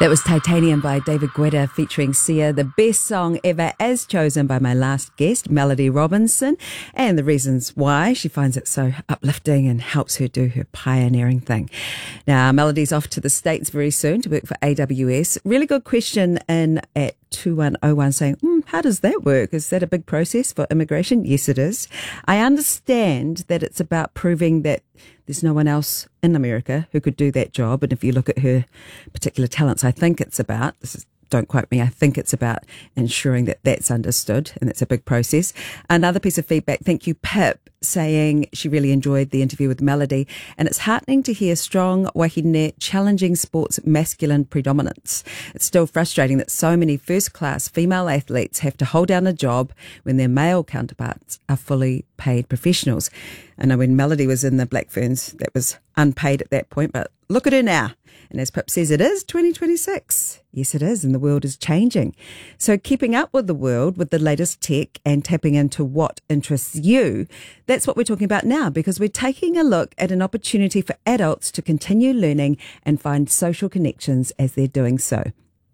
That was Titanium by David Guetta featuring Sia, the best song ever as chosen by my last guest, Melody Robinson, and the reasons why she finds it so uplifting and helps her do her pioneering thing. Now, Melody's off to the States very soon to work for AWS. Really good question in at 2101 saying, how does that work? Is that a big process for immigration? Yes, it is. I understand that it's about proving that there's no one else in America who could do that job. And if you look at her particular talents, I think it's about, don't quote me, I think it's about ensuring that that's understood, and it's a big process. Another piece of feedback, thank you, Pip, saying she really enjoyed the interview with Melody, and it's heartening to hear strong wahine challenging sports masculine predominance. It's still frustrating that so many first-class female athletes have to hold down a job when their male counterparts are fully paid professionals. I know when Melody was in the Black Ferns, that was unpaid at that point, but look at her now. And as Pip says, it is 2026. Yes, it is, and the world is changing. So keeping up with the world, with the latest tech and tapping into what interests you, that's what we're talking about now, because we're taking a look at an opportunity for adults to continue learning and find social connections as they're doing so.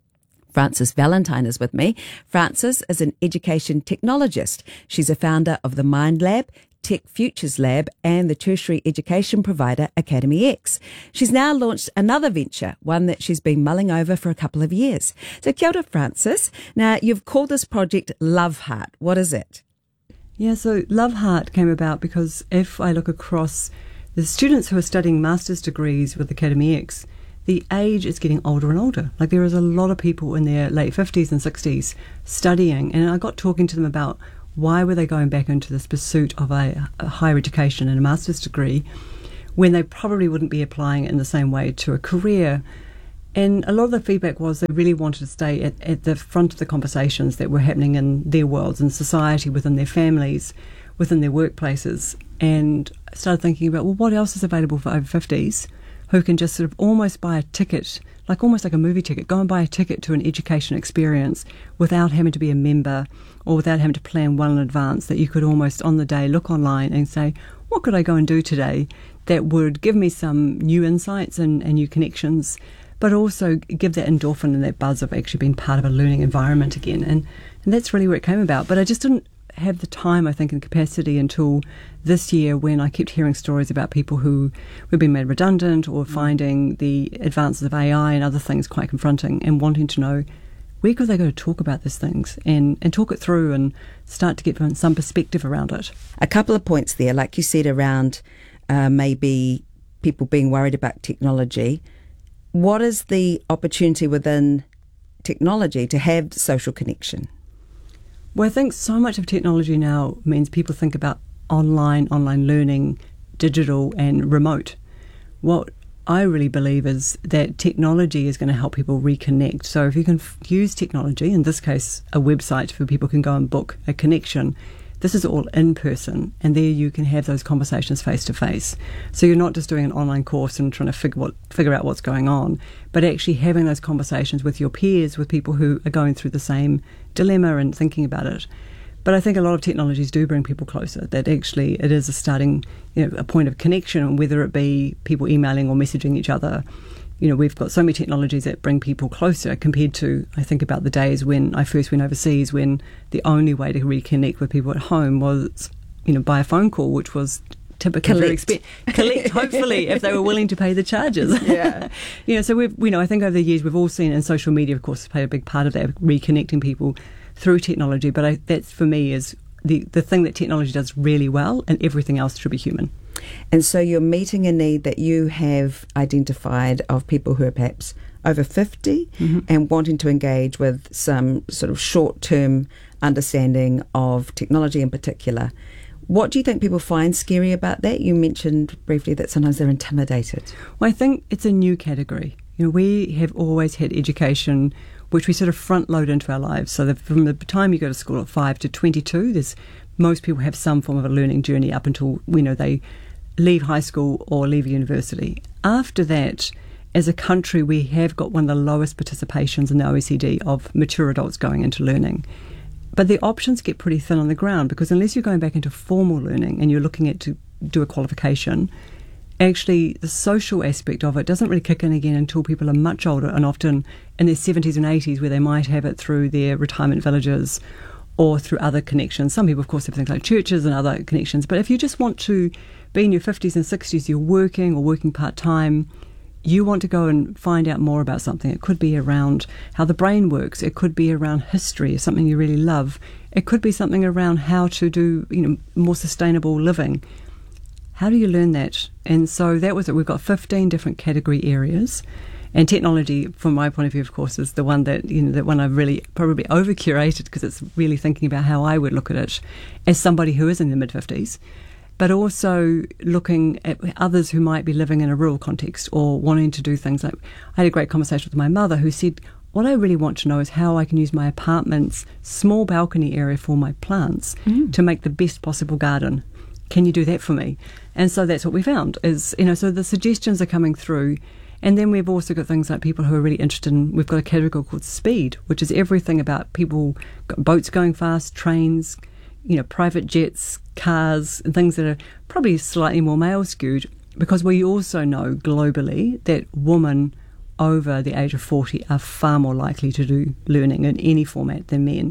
Frances Valentine is with me. Frances is an education technologist. She's a founder of the Mind Lab, Tech Futures Lab, and the tertiary education provider Academy X. She's now launched another venture, one that she's been mulling over for a couple of years. So kia ora, Frances. Now, you've called this project Love Heart. What is it? Yeah, so Love Heart came about because if I look across the students who are studying master's degrees with Academy X, the age is getting older and older. Like, there is a lot of people in their late 50s and 60s studying, and I got talking to them about why were they going back into this pursuit of a higher education and a master's degree when they probably wouldn't be applying it in the same way to a career. And a lot of the feedback was they really wanted to stay at the front of the conversations that were happening in their worlds, in society, within their families, within their workplaces, and started thinking about, well, what else is available for over 50s who can just sort of almost buy a ticket, almost like a movie ticket, go and buy a ticket to an education experience without having to be a member or without having to plan well in advance, that you could almost on the day look online and say, what could I go and do today that would give me some new insights and new connections, but also give that endorphin and that buzz of actually being part of a learning environment again. And that's really where it came about. But I just didn't have the time, I think, and capacity until this year, when I kept hearing stories about people who were being made redundant or finding the advances of AI and other things quite confronting, and wanting to know where could they go to talk about these things and talk it through and start to get some perspective around it. A couple of points there, like you said, around maybe people being worried about technology. What is the opportunity within technology to have social connection? Well, I think so much of technology now means people think about online learning, digital and remote. What I really believe is that technology is going to help people reconnect. So if you can use technology, in this case a website for people can go and book a connection, this is all in person, and there you can have those conversations face to face. So you're not just doing an online course and trying to figure out what's going on, but actually having those conversations with your peers, with people who are going through the same dilemma and thinking about it. But I think a lot of technologies do bring people closer, that actually it is a starting, a point of connection, whether it be people emailing or messaging each other. We've got so many technologies that bring people closer compared to, I think about the days when I first went overseas, when the only way to reconnect with people at home was, by a phone call, which was typically very expensive. Collect, hopefully, if they were willing to pay the charges. Yeah. So I think over the years we've all seen, and social media, of course, has played a big part of that, reconnecting people through technology. But that, for me, is the thing that technology does really well, and everything else should be human. And so you're meeting a need that you have identified of people who are perhaps over 50 and wanting to engage with some sort of short-term understanding of technology in particular. What do you think people find scary about that? You mentioned briefly that sometimes they're intimidated. Well, I think it's a new category. We have always had education which we sort of front load into our lives. So that from the time you go to school at 5 to 22, most people have some form of a learning journey up until they leave high school or leave university. After that, as a country, we have got one of the lowest participations in the OECD of mature adults going into learning. But the options get pretty thin on the ground, because unless you're going back into formal learning and you're looking at to do a qualification, actually the social aspect of it doesn't really kick in again until people are much older, and often in their 70s and 80s, where they might have it through their retirement villages or through other connections. Some people, of course, have things like churches and other connections. But if you just want to be in your 50s and 60s, you're working or working part-time, you want to go and find out more about something. It could be around how the brain works. It could be around history, something you really love. It could be something around how to do, more sustainable living. How do you learn that? And so that was it. We've got 15 different category areas. And technology, from my point of view, of course, is the one that, that one I've really probably over-curated, because it's really thinking about how I would look at it as somebody who is in their mid-50s, but also looking at others who might be living in a rural context or wanting to do things like, I had a great conversation with my mother who said, what I really want to know is how I can use my apartment's small balcony area for my plants to make the best possible garden. Can you do that for me? And so that's what we found is, so the suggestions are coming through. And then we've also got things like people who are really interested in, we've got a category called speed, which is everything about people, boats going fast, trains, private jets, cars, and things that are probably slightly more male skewed, because we also know globally that women over the age of 40 are far more likely to do learning in any format than men.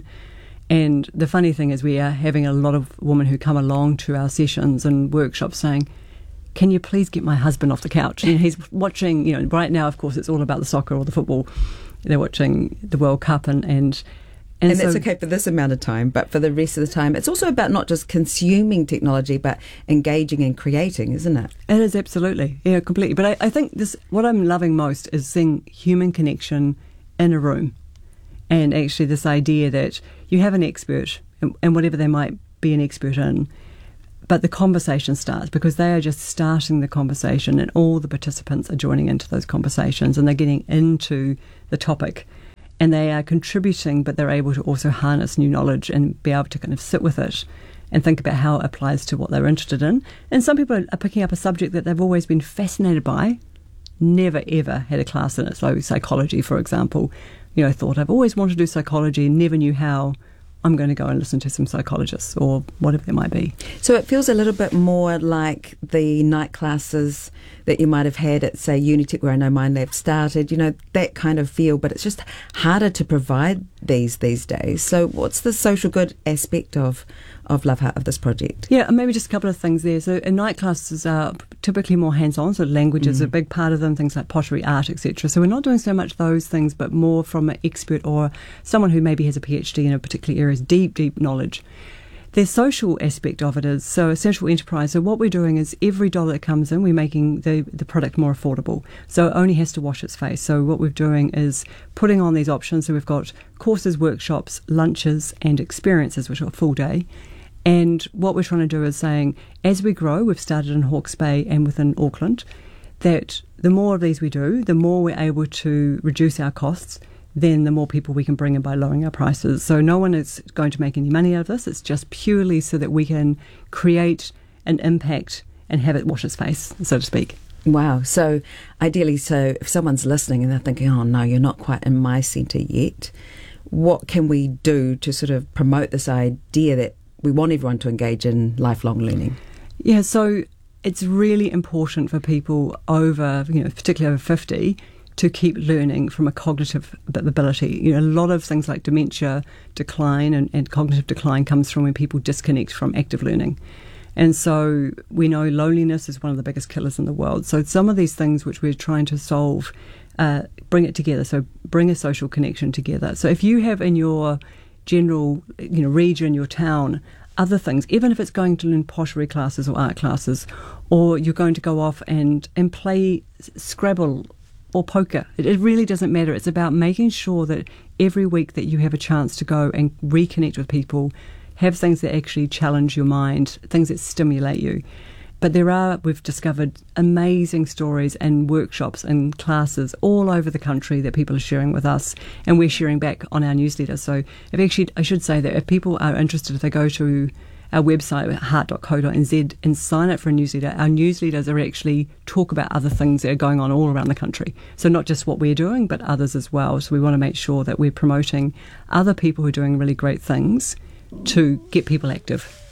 And the funny thing is we are having a lot of women who come along to our sessions and workshops saying, can you please get my husband off the couch? And he's watching, right now, of course, it's all about the soccer or the football. They're watching the World Cup and so, that's okay for this amount of time, but for the rest of the time, it's also about not just consuming technology, but engaging and creating, isn't it? It is, absolutely. Yeah, completely. But I think what I'm loving most is seeing human connection in a room. And actually this idea that you have an expert in whatever they might be an expert in, but the conversation starts because they are just starting the conversation and all the participants are joining into those conversations and they're getting into the topic and they are contributing, but they're able to also harness new knowledge and be able to kind of sit with it and think about how it applies to what they're interested in. And some people are picking up a subject that they've always been fascinated by, never ever had a class in it. So psychology, for example, thought I've always wanted to do psychology, never knew how. I'm going to go and listen to some psychologists or whatever it might be. So it feels a little bit more like the night classes that you might have had at, say, Unitec, where I know Mindlab started, that kind of feel, but it's just harder to provide these days. So what's the social good aspect of Love Heart, of this project? Yeah, maybe just a couple of things there. So night classes are typically more hands-on, so language is a big part of them, things like pottery, art, etc. So we're not doing so much those things, but more from an expert or someone who maybe has a PhD in a particular area, deep knowledge. The social aspect of it is, so a social enterprise, so what we're doing is every dollar that comes in, we're making the product more affordable. So it only has to wash its face. So what we're doing is putting on these options. So we've got courses, workshops, lunches, and experiences, which are a full day. And what we're trying to do is saying, as we grow, we've started in Hawke's Bay and within Auckland, that the more of these we do, the more we're able to reduce our costs, then the more people we can bring in by lowering our prices. So no one is going to make any money out of this. It's just purely so that we can create an impact and have it wash its face, so to speak. Wow. So ideally, if someone's listening and they're thinking, oh no, you're not quite in my centre yet, what can we do to sort of promote this idea that we want everyone to engage in lifelong learning? Yeah, so it's really important for people over, particularly over 50, to keep learning from a cognitive ability. A lot of things like dementia decline and cognitive decline comes from when people disconnect from active learning. And so we know loneliness is one of the biggest killers in the world. So some of these things which we're trying to solve, bring it together. So bring a social connection together. So if you have in your general region, your town, other things, even if it's going to learn pottery classes or art classes, or you're going to go off and play Scrabble or poker. It really doesn't matter. It's about making sure that every week that you have a chance to go and reconnect with people, have things that actually challenge your mind, things that stimulate you. But we've discovered amazing stories and workshops and classes all over the country that people are sharing with us, and we're sharing back on our newsletter. So I should say that if people are interested, if they go to our website, heart.co.nz, and sign up for a newsletter, our newsletters are actually talk about other things that are going on all around the country. So not just what we're doing, but others as well. So we want to make sure that we're promoting other people who are doing really great things to get people active.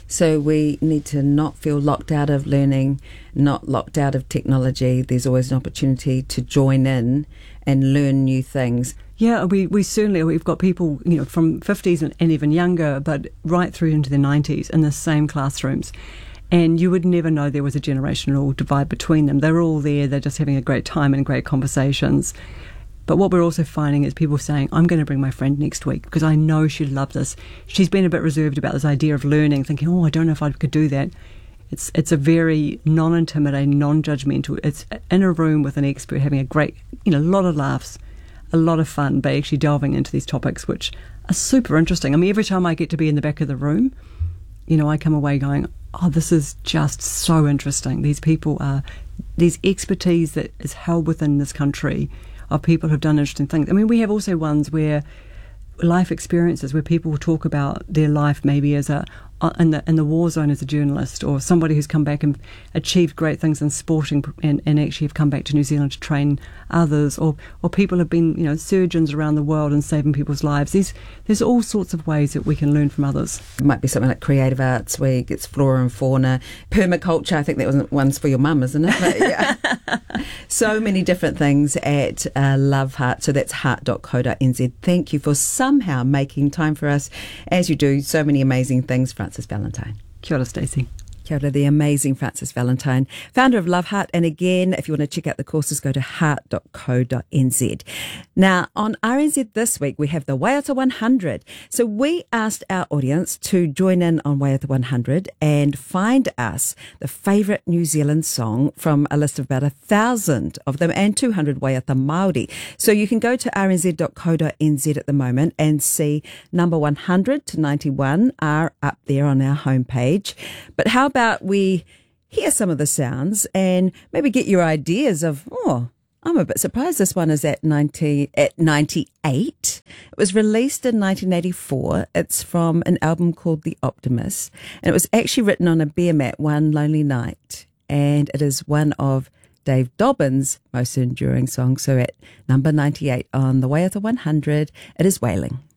So we need to not feel locked out of learning, not locked out of technology. There's always an opportunity to join in and learn new things. Yeah, we certainly, we've got people, from 50s and even younger, but right through into the 90s in the same classrooms. And you would never know there was a generational divide between them. They're all there, they're just having a great time and great conversations. But what we're also finding is people saying, I'm going to bring my friend next week because I know she'd love this. She's been a bit reserved about this idea of learning, thinking, I don't know if I could do that. It's a very non-intimidating, non-judgmental. It's in a room with an expert having a great, a lot of laughs, a lot of fun, but actually delving into these topics, which are super interesting. I mean, every time I get to be in the back of the room, I come away going, this is just so interesting. These people are, these expertise that is held within this country of people who've done interesting things. I mean, we have also ones where life experiences where people will talk about their life maybe as in the war zone as a journalist, or somebody who's come back and achieved great things in sporting and actually have come back to New Zealand to train others, or people have been surgeons around the world and saving people's lives. There's all sorts of ways that we can learn from others. It might be something like Creative Arts Week, it's flora and fauna, permaculture. I think that one's for your mum, isn't it? But, yeah. So many different things at Love Heart. So that's heart.co.nz. Thank you for somehow making time for us, as you do so many amazing things, Frances Valentine. Kia ora, Stacey. Kia ora, the amazing Frances Valentine, founder of Love Heart. And again, if you want to check out the courses, go to heart.co.nz. Now, on RNZ this week, we have the Waiata 100. So we asked our audience to join in on Waiata 100 and find us the favourite New Zealand song from a list of about 1,000 of them and 200 Waiata Māori. So you can go to rnz.co.nz at the moment and see number 100 to 91 are up there on our homepage. But how about we hear some of the sounds and maybe get your ideas of, I'm a bit surprised this one is at 98. It was released in 1984. It's from an album called The Optimist, and it was actually written on a beer mat one lonely night, and it is one of Dave Dobbyn's most enduring songs. So at number 98 on the Waiata 100, it is Wailing.